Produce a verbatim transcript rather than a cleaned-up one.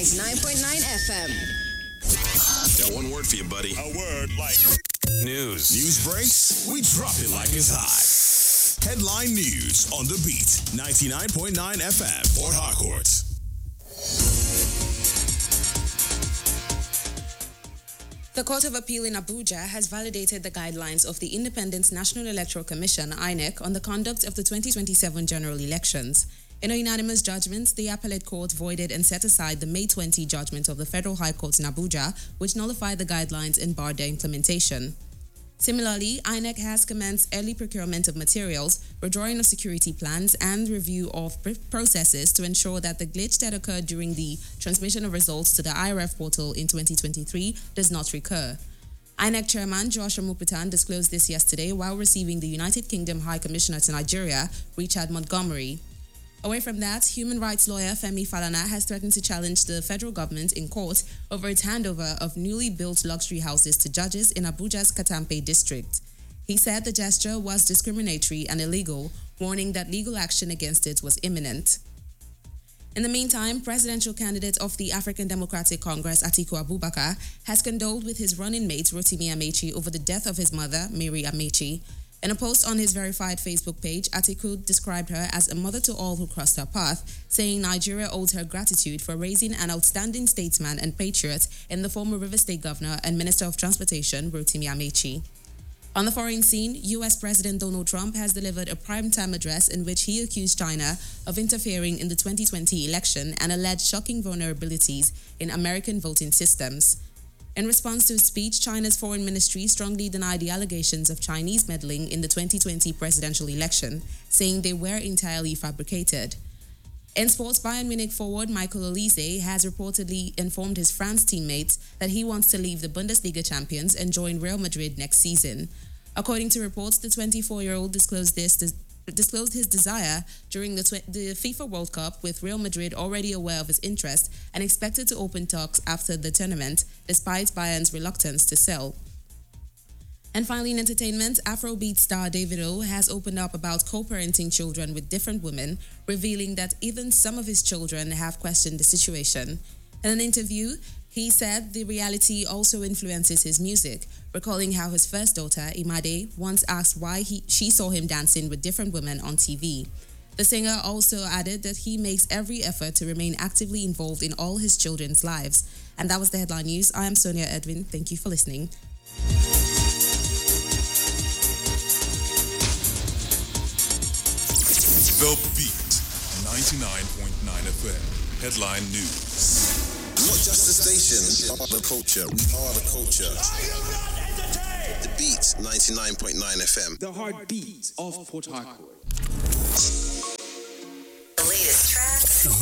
ninety-nine point nine F M. Got one word for you, buddy. A word like news. News breaks? We drop it like it's hot. Headline news on the beat. ninety-nine point nine F M, Port Harcourt. The Court of Appeal in Abuja has validated the guidelines of the Independent National Electoral Commission, I N E C, on the conduct of the twenty twenty-seven general elections. In a unanimous judgment, the appellate court voided and set aside the May twentieth judgment of the Federal High Court in Abuja, which nullified the guidelines and barred their implementation. Similarly, I N E C has commenced early procurement of materials, redrawing of security plans, and review of processes to ensure that the glitch that occurred during the transmission of results to the I R F portal in twenty twenty-three does not recur. I N E C Chairman Joshua Mupitan disclosed this yesterday while receiving the United Kingdom High Commissioner to Nigeria, Richard Montgomery. Away from that, human rights lawyer Femi Falana has threatened to challenge the federal government in court over its handover of newly built luxury houses to judges in Abuja's Katampe district. He said the gesture was discriminatory and illegal, warning that legal action against it was imminent. In the meantime, presidential candidate of the African Democratic Congress, Atiku Abubakar, has condoled with his running mate, Rotimi Amechi, over the death of his mother, Mary Amechi. In a post on his verified Facebook page, Atiku described her as a mother to all who crossed her path, saying Nigeria owes her gratitude for raising an outstanding statesman and patriot in the former River State Governor and Minister of Transportation, Rotimi Amechi. On the foreign scene, U S President Donald Trump has delivered a primetime address in which he accused China of interfering in the twenty twenty election and alleged shocking vulnerabilities in American voting systems. In response to his speech, China's foreign ministry strongly denied the allegations of Chinese meddling in the twenty twenty presidential election, saying they were entirely fabricated. In sports, Bayern Munich forward Michael Olise has reportedly informed his France teammates that he wants to leave the Bundesliga champions and join Real Madrid next season. According to reports, the twenty-four-year-old disclosed this disclosed his desire during the, tw- the FIFA World Cup, with Real Madrid already aware of his interest and expected to open talks after the tournament, despite Bayern's reluctance to sell. And finally, in entertainment, Afrobeat star Davido has opened up about co-parenting children with different women, revealing that even some of his children have questioned the situation. In an interview, he said the reality also influences his music, recalling how his first daughter, Imade, once asked why he, she saw him dancing with different women on T V. The singer also added that he makes every effort to remain actively involved in all his children's lives. And that was the headline news. I am Sonia Edwin. Thank you for listening. The Beat, ninety-nine point nine F M. Headline news. Not just the station, we are the culture. We are the culture. Are you not entertained? The Beat, ninety-nine point nine F M. The heartbeat of Port Harcourt. The latest tracks, The